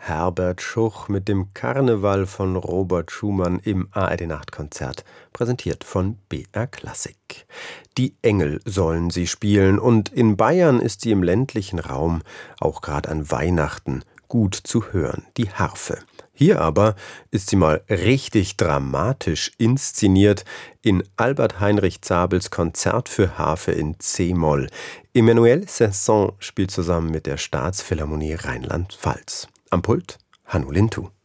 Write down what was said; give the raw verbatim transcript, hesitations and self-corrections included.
Herbert Schuch mit dem Karneval von Robert Schumann im A R D-Nachtkonzert, präsentiert von B R Klassik. Die Engel sollen sie spielen und in Bayern ist sie im ländlichen Raum, auch gerade an Weihnachten, gut zu hören, die Harfe. Hier aber ist sie mal richtig dramatisch inszeniert in Albert Heinrich Zabels Konzert für Harfe in C-Moll. Emmanuel Saint-Saëns spielt zusammen mit der Staatsphilharmonie Rheinland-Pfalz. Am Pult Hannu Lintu.